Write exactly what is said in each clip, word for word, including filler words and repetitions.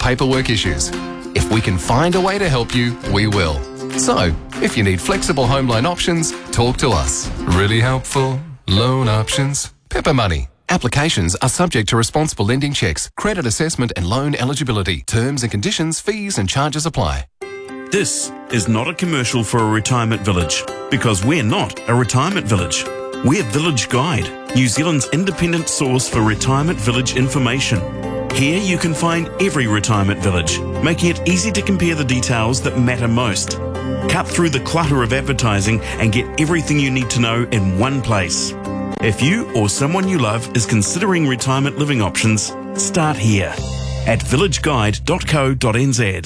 paperwork issues. If we can find a way to help you, we will. So, if you need flexible home loan options, talk to us. Really helpful loan options. Pepper Money. Applications are subject to responsible lending checks, credit assessment and loan eligibility. Terms and conditions, fees and charges apply. This is not a commercial for a retirement village, because we're not a retirement village. We're Village Guide, New Zealand's independent source for retirement village information. Here you can find every retirement village, making it easy to compare the details that matter most. Cut through the clutter of advertising and get everything you need to know in one place. If you or someone you love is considering retirement living options, start here at village guide dot co dot n z.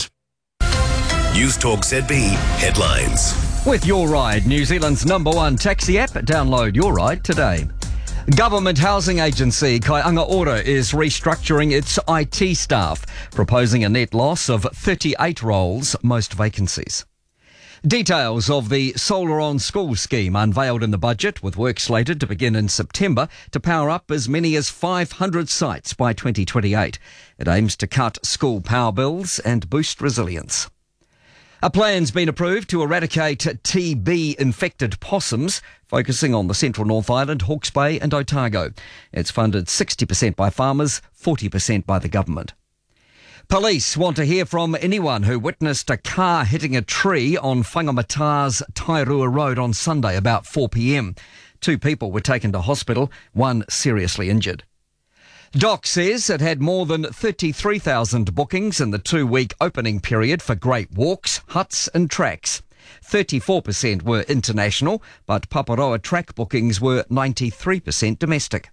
News Talk Z B headlines. With Your Ride, New Zealand's number one taxi app, download Your Ride today. Government housing agency Kaianga Ora is restructuring its I T staff, proposing a net loss of thirty-eight roles, most vacancies. Details of the Solar on School scheme unveiled in the budget, with work slated to begin in September to power up as many as five hundred sites by twenty twenty-eight. It aims to cut school power bills and boost resilience. A plan's been approved to eradicate T B-infected possums, focusing on the Central North Island, Hawke's Bay and Otago. It's funded sixty percent by farmers, forty percent by the government. Police want to hear from anyone who witnessed a car hitting a tree on Whangamata's Tairua Road on Sunday about four p m. Two people were taken to hospital, one seriously injured. Doc says it had more than thirty-three thousand bookings in the two-week opening period for Great Walks, Huts and Tracks. thirty-four percent were international, but Paparoa track bookings were ninety-three percent domestic.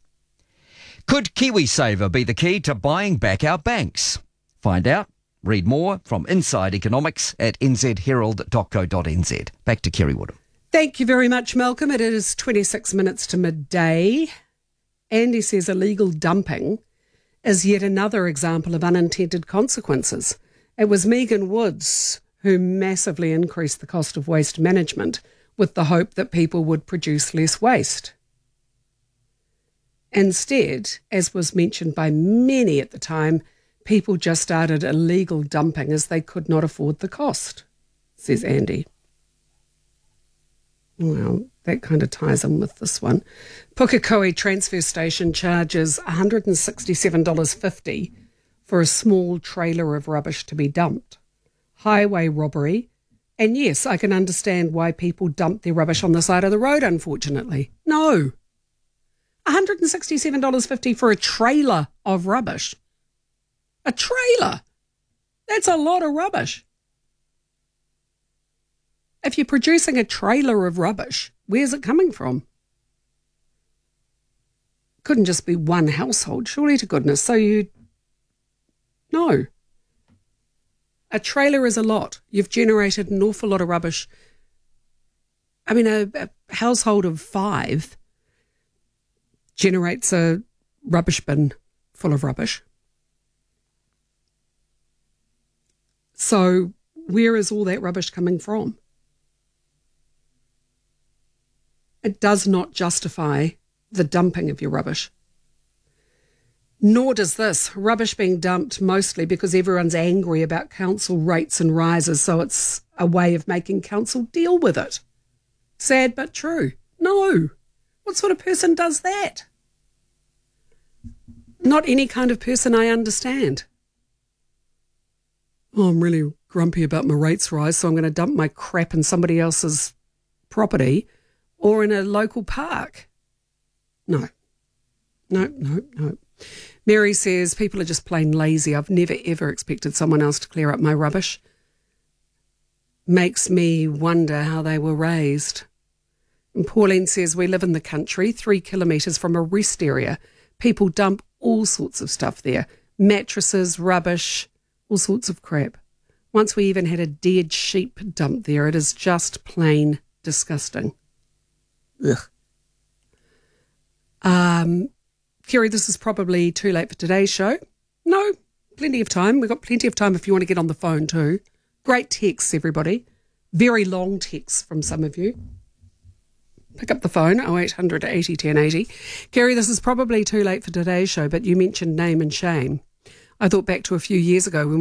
Could KiwiSaver be the key to buying back our banks? Find out. Read more from Inside Economics at n z herald dot co dot n z. Back to Kerry Woodham. Thank you very much, Malcolm. It is twenty-six minutes to midday. Andy says illegal dumping is yet another example of unintended consequences. It was Megan Woods who massively increased the cost of waste management with the hope that people would produce less waste. Instead, as was mentioned by many at the time, people just started illegal dumping as they could not afford the cost, says Andy. Well, that kind of ties in with this one. Pukekohe transfer station charges one hundred sixty-seven dollars fifty for a small trailer of rubbish to be dumped. Highway robbery. And yes, I can understand why people dump their rubbish on the side of the road, unfortunately. No. one hundred sixty-seven dollars fifty for a trailer of rubbish. A trailer. That's a lot of rubbish. If you're producing a trailer of rubbish, where's it coming from? Couldn't just be one household, surely to goodness. So you... No. A trailer is a lot. You've generated an awful lot of rubbish. I mean, a, a household of five generates a rubbish bin full of rubbish. So where is all that rubbish coming from? It does not justify the dumping of your rubbish. Nor does this. Rubbish being dumped mostly because everyone's angry about council rates and rises, so it's a way of making council deal with it. Sad but true. No. What sort of person does that? Not any kind of person I understand. Oh, I'm really grumpy about my rates rise, so I'm going to dump my crap in somebody else's property or in a local park. No. No, no, no. Mary says, people are just plain lazy. I've never, ever expected someone else to clear up my rubbish. Makes me wonder how they were raised. And Pauline says, we live in the country, three kilometres from a rest area. People dump all sorts of stuff there. Mattresses, rubbish, all sorts of crap. Once we even had a dead sheep dumped there. It is just plain disgusting. Ugh. Um, Kerry, this is probably too late for today's show. No, plenty of time. We've got plenty of time if you want to get on the phone too. Great texts, everybody. Very long texts from some of you. Pick up the phone, oh eight hundred eighty ten eighty. Kerry, this is probably too late for today's show, but you mentioned name and shame. I thought back to a few years ago when